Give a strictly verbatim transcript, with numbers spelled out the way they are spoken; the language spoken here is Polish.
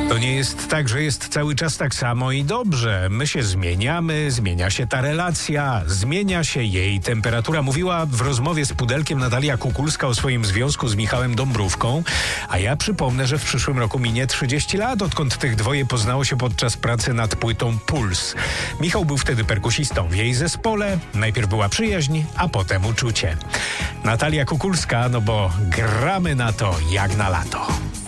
To nie jest tak, że jest cały czas tak samo i dobrze. My się zmieniamy, zmienia się ta relacja, zmienia się jej temperatura. Mówiła w rozmowie z Pudelkiem Natalia Kukulska o swoim związku z Michałem Dąbrówką. A ja przypomnę, że w przyszłym roku minie trzydzieści lat, odkąd tych dwoje poznało się podczas pracy nad płytą Puls. Michał był wtedy perkusistą w jej zespole. Najpierw była przyjaźń, a potem uczucie. Natalia Kukulska, no bo gramy na to jak na lato.